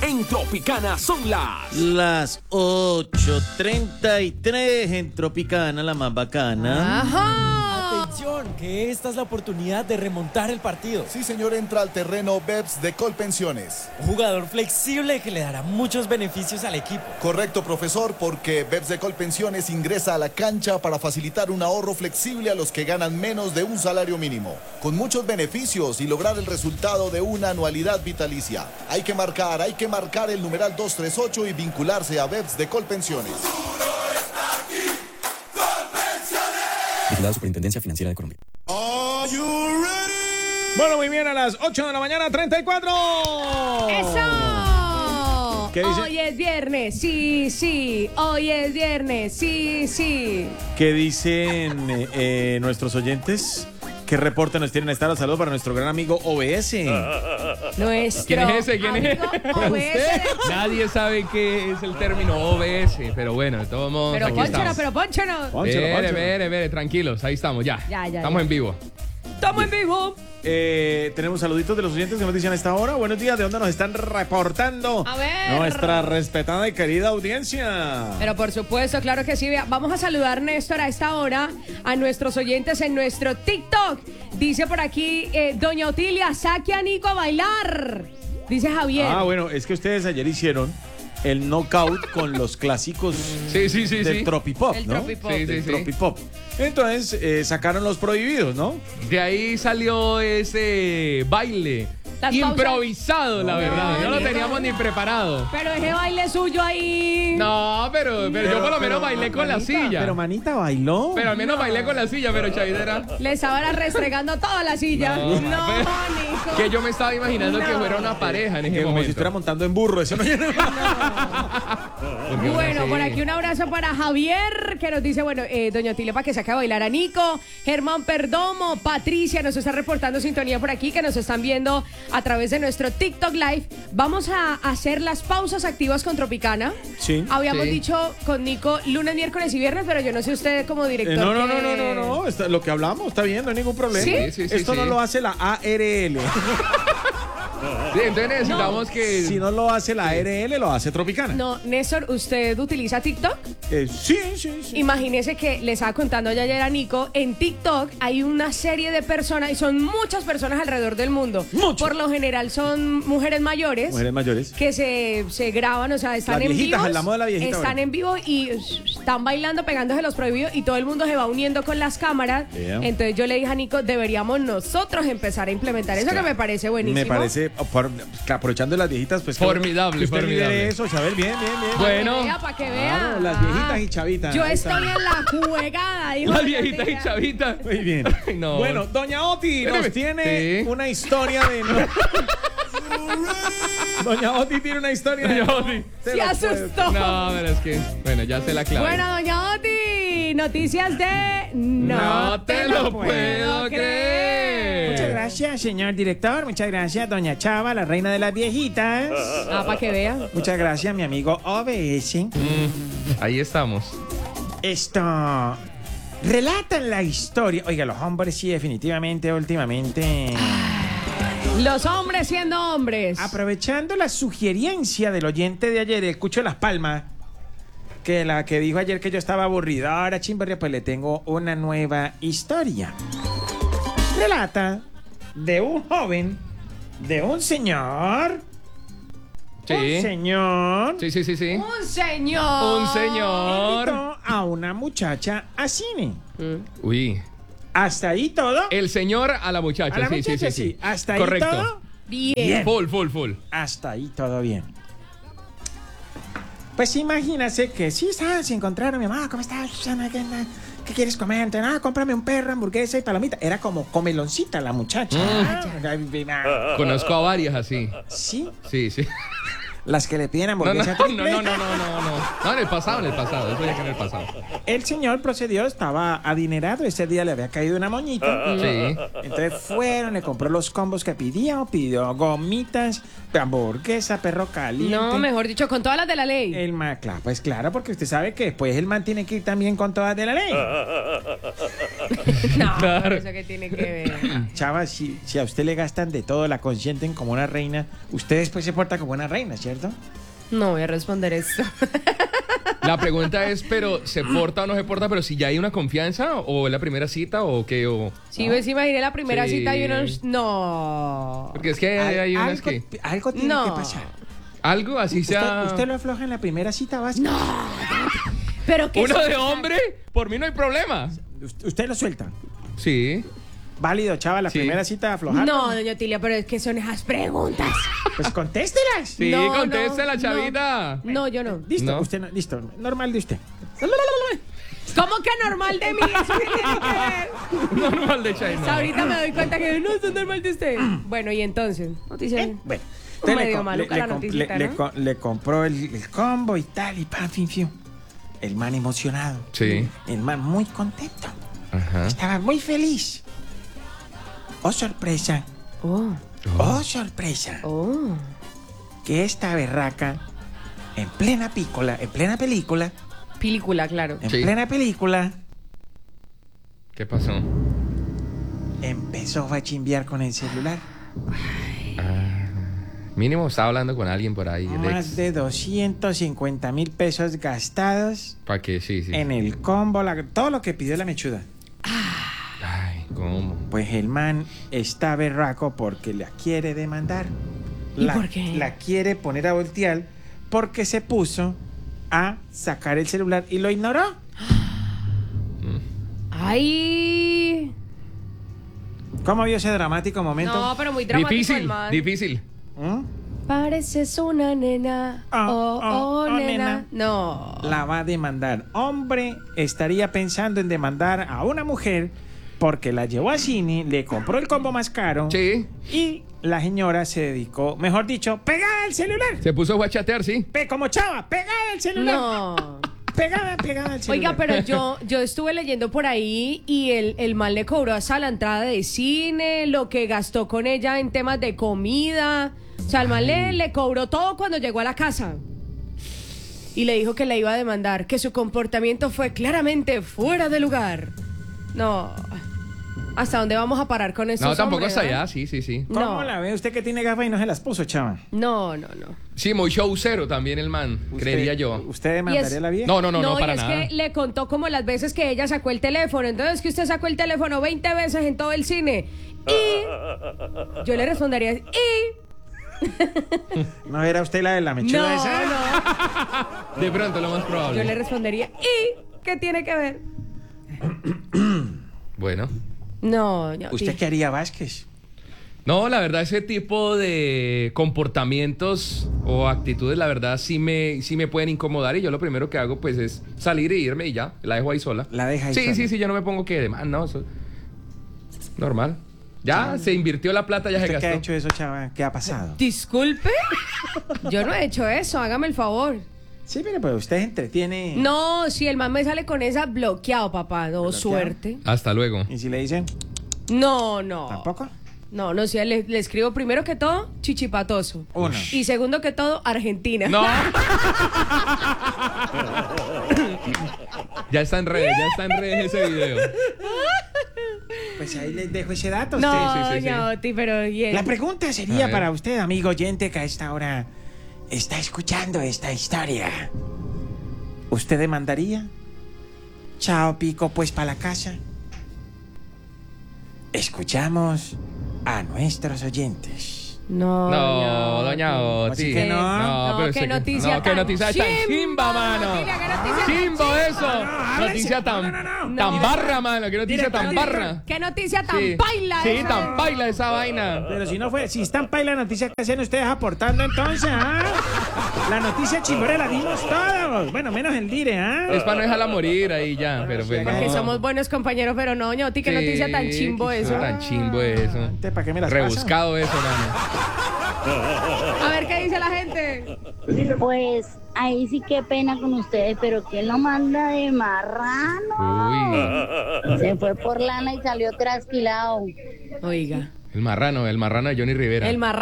En Tropicana son las 8:33 en Tropicana, la más bacana. ¡Ajá! Atención, que esta es la oportunidad de remontar el partido. Sí, señor, entra al terreno BEPS de Colpensiones. Un jugador flexible que le dará muchos beneficios al equipo. Correcto, profesor, porque BEPS de Colpensiones ingresa a la cancha para facilitar un ahorro flexible a los que ganan menos de un salario mínimo, con muchos beneficios y lograr el resultado de una anualidad vitalicia. Hay que marcar el numeral 238 y vincularse a BEPS de Colpensiones. Vigilada Superintendencia Financiera de Colombia. Bueno, muy bien, a las 8 de la mañana, 34. ¡Eso! ¿Qué dice? Hoy es viernes, sí. Hoy es viernes, sí. ¿Qué dicen nuestros oyentes? ¿Qué reporte nos tienen a esta hora? Saludos para nuestro gran amigo OBS. Nuestro ¿Quién es ese? amigo OBS. Nadie sabe qué es el término OBS, pero bueno, de todos modos, Pero aquí pónchanos, estamos. Pónchelo. Vere, tranquilos, ahí estamos, ya. Ya. Estamos en vivo. Estamos en vivo. Tenemos saluditos de los oyentes que nos dicen a esta hora. Buenos días, ¿de dónde nos están reportando? A ver. Nuestra respetada y querida audiencia. Pero por supuesto, claro que sí. Vea, vamos a saludar, Néstor, a esta hora a nuestros oyentes en nuestro TikTok. Dice por aquí, doña Otilia, saque a Nico a bailar. Dice Javier. Ah, bueno, es que ustedes ayer hicieron el knockout con los clásicos Sí. del Tropipop, El ¿no? Tropipop. Sí. Del Tropipop. Entonces sacaron los prohibidos, ¿no? De ahí salió ese baile Las improvisado, la verdad. No lo teníamos ni preparado. Pero ese baile suyo ahí. No, pero yo por lo menos bailé con la silla. Pero Manita bailó. Pero al menos bailé con la silla, pero Chavidera. Le estaba restregando toda la silla. No, No, pero- Nico. Que yo me estaba imaginando que fuera una pareja en ese Como momento. si estuviera montando en burro, eso no Bueno, por aquí un abrazo para Javier, que nos dice, bueno, doña Otilia, para que saque a bailar a Nico. Germán Perdomo, Patricia nos está reportando sintonía por aquí, que nos están viendo a través de nuestro TikTok Live. Vamos a hacer las pausas activas con Tropicana. Sí. Habíamos Sí. dicho con Nico lunes, miércoles y viernes, pero yo no sé usted como director. No, lo que hablamos está bien, no hay ningún problema. Sí, Esto no lo hace la ARL. Sí, entonces necesitamos que... Si no lo hace la ARL, lo hace Tropicana. No, Néstor, ¿usted utiliza TikTok? Sí. Imagínese que le estaba contando ya ayer a Nico, en TikTok hay una serie de personas, y son muchas personas alrededor del mundo. Mucho. Por lo general son mujeres mayores. Mujeres mayores. Que se graban, o sea, están Las en viejitas, vivo. hablamos de la viejita Están ahora. en vivo y están bailando, pegándose los prohibidos y todo el mundo se va uniendo con las cámaras. Yeah. Entonces yo le dije a Nico, deberíamos nosotros empezar a implementar eso, Claro. que me parece buenísimo. Me parece, aprovechando las viejitas, pues. Formidable, que usted formidable. lidere eso, Chabel, bien. Bueno. Para que vea. Claro, las viejitas y chavitas. Yo ahí está. estoy en la jugada, dijo La doña viejita y Otilia. chavita. Muy bien. Ay, no. Bueno, doña Oti nos Espérame. tiene Sí. una historia de... Doña Oti tiene una historia de... Doña Oti. Se asustó. No, pero es que... Bueno, ya sé la clave. Bueno, doña Oti, noticias de... No te lo puedo creer. Muchas gracias, señor director. Muchas gracias, doña Chava, la reina de las viejitas. Ah, para que vea. Muchas gracias, mi amigo OBS. Ahí estamos. Esto... Relatan la historia. Oiga, los hombres sí, definitivamente, últimamente... Los hombres siendo hombres. Aprovechando la sugerencia del oyente de ayer, el Cucho de Las Palmas, que la que dijo ayer que yo estaba aburrido, ahora chimberria, pues le tengo una nueva historia. Relata de un joven, de un señor, Sí. un señor, Sí. Un señor. Un señor. invitó a una muchacha a cine. Uy. Hasta ahí todo. El señor a la muchacha. A la sí, muchacha, sí. sí. Hasta ahí Correcto. todo. Bien. Full. Hasta ahí todo bien. Pues imagínate que sí, se encontraron, mi mamá, ¿cómo estás, Susana? ¿Qué quieres comer? Entonces, cómprame un perro, hamburguesa y palomita. Era como comeloncita la muchacha. Conozco a varias así. Sí, Sí. las que le piden No, hamburguesa no, triple. no. No, en el pasado. Eso ya que en el pasado. El señor procedió, estaba adinerado, ese día le había caído una moñita. Sí. Entonces fueron, le compró los combos que pidió gomitas, hamburguesa, perro caliente. No, mejor dicho, con todas las de la ley. Claro, pues claro, porque usted sabe que después el man tiene que ir también con todas de la ley. No, Claro. eso que tiene que ver. Chava, si a usted le gastan de todo, la consienten como una reina, usted después se porta como una reina, ¿cierto? ¿cierto? No voy a responder esto. La pregunta es, pero ¿se porta o no se porta? Pero si ya hay una confianza, o es la primera cita, o qué, o... Sí, ves, imaginé la primera Sí. cita y uno... No. Porque es que hay unas que... Algo tiene No. que pasar. Algo así sea... ¿Usted lo afloja en la primera cita, Vázquez? Pero que Uno de hombre, por mí no hay problema. Usted lo suelta. Sí. Válido, chava, la Sí. primera cita aflojar. No, doña Otilia, pero es que son esas preguntas. Pues contéstelas. Sí, No, conteste la no, chavita. No, yo no. Listo, No. usted no, listo. Normal de usted. ¿Cómo que normal de mí? ¿Eso qué tiene que ver? Normal de China. Ahorita me doy cuenta que no es normal de usted. Bueno, y entonces, noticia. Bueno. Medio maluca la noticita, ¿no? le compró el combo y tal, y pan, fin, fin. El man emocionado. Sí. El man muy contento. Ajá. Estaba muy feliz. Oh, sorpresa. Oh, Oh, sorpresa. oh. Que esta berraca, en plena película, Película, claro. en Sí. plena película, ¿Qué pasó? empezó a chimbear con el celular. Mínimo estaba hablando con alguien por ahí. Más de 250,000 pesos gastados ¿Para qué? Sí, sí. en el combo, todo lo que pidió la mechuda. Ay, ¿cómo? Pues el man está berraco porque la quiere demandar. ¿Y por qué? La quiere poner a voltear porque se puso a sacar el celular y lo ignoró. Ay. ¿Cómo vio ese dramático momento? No, pero muy dramático el Difícil, man. difícil. ¿Mm? Pareces una nena. Oh, nena. No. La va a demandar. Hombre estaría pensando en demandar a una mujer porque la llevó a cine, le compró el combo más caro Sí. y la señora se dedicó, mejor dicho, pegada al celular. Se puso a chatear, sí. Como chava, pegada al celular. No. Pegada al celular. Oiga, pero yo estuve leyendo por ahí y el man le cobró hasta la entrada de cine, lo que gastó con ella en temas de comida. O sea, el man le cobró todo cuando llegó a la casa. Y le dijo que la iba a demandar, que su comportamiento fue claramente fuera de lugar. No. ¿Hasta dónde vamos a parar con eso? No, tampoco hasta allá, sí, sí, sí. ¿Cómo No. la ve usted que tiene gafas y no se las puso, chava? No. Sí, muy showcero también el man, creería yo. ¿Usted demandaría Y es- a la vieja? No, y para es nada. que le contó como las veces que ella sacó el teléfono. Entonces, que usted sacó el teléfono 20 veces en todo el cine. Y yo le respondería, y... ¿No era usted la de la mechuda No, esa? no. De pronto, lo más Yo probable. le respondería, ¿y qué tiene que ver? Bueno. No, ¿Usted qué haría, Vázquez? No, la verdad, ese tipo de comportamientos o actitudes, la verdad, sí me pueden incomodar. Y yo lo primero que hago, pues, es salir e irme y ya. La dejo ahí sola. La deja ahí Sí, sola. sí, yo no me pongo que demás, no. Eso... Normal. Ya se invirtió la plata, ya se ¿Usted qué ha gastó. hecho eso, chava? ¿Qué ha pasado? Disculpe. Yo no he hecho eso, hágame el favor. Sí, pero pues usted entretiene. No, si el man me sale con esa, bloqueado, papá. No, ¿Bloqueado? suerte. Hasta luego. ¿Y si le dicen No. tampoco? No, si le escribo primero que todo, chichipatoso. Uno. Y segundo que todo, Argentina. No. Ya está en redes ese video. Pues ahí les dejo ese dato. a ustedes. No, sí, sí. doña Oti, pero bien. La pregunta sería A ver. para usted, amigo oyente, que a esta hora está escuchando esta historia. ¿Usted demandaría? Chao, pico, pues para la casa. Escuchamos a nuestros oyentes. No, No, doña Así Oti. que no. No, pero qué sé que- noticia no, qué tan noticia tan chimba, chimba, mano. Otilia, qué noticia tan Chimbo eso. háblese. Noticia tan No. tan barra, mano. Qué noticia tan Directo, barra. Qué noticia tan Sí. paila Sí, esa. tan paila esa vaina. Pero si no fue, si están pa' la noticia que hacen ustedes aportando entonces, ¿ah? La noticia chimbora la dimos todos. Bueno, menos el dire, ¿ah? Es para no dejarla morir ahí ya, pero pues Porque no. somos buenos compañeros, pero no, doña Oti, qué Sí, noticia tan chimbo qué eso. Tan chimbo eso. ¿Para qué me las Rebuscado eso, mano. A ver qué dice la gente. Pues ahí sí qué pena con ustedes, pero ¿quién lo manda de marrano? Uy. Se fue por lana y salió trasquilado. Oiga. El marrano de Johnny Rivera. El marrano.